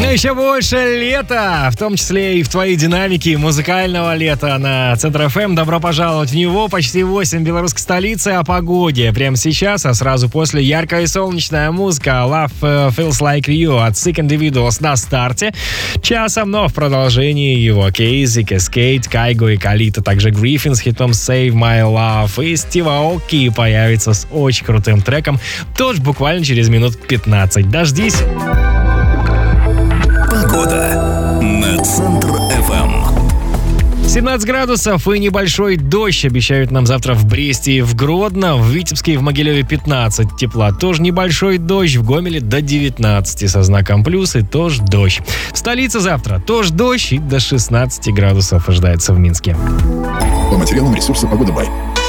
еще больше лета, в том числе и в твои динамики музыкального лета на Центр ФМ. Добро пожаловать в него. Почти 8 белорусской столицы. О погоде прямо сейчас, а сразу после яркая и солнечная музыка Love Feels Like You от Sick Individuals на старте часом, но в продолжении его Кейзи, Каскейд, Кайго и Калита, также Гриффин с хитом Save My Love и Стива О'Ки появится с очень крутым треком, тоже буквально через минут 15. Дождись! Погода на Центр-ФМ. 17 градусов и небольшой дождь обещают нам завтра в Бресте и в Гродно. В Витебске и в Могилеве 15 тепла. Тоже небольшой дождь. В Гомеле до 19 со знаком плюс и тоже дождь. В столице завтра тоже дождь и до 16 градусов ожидается в Минске. По материалам ресурса «Погода Бай».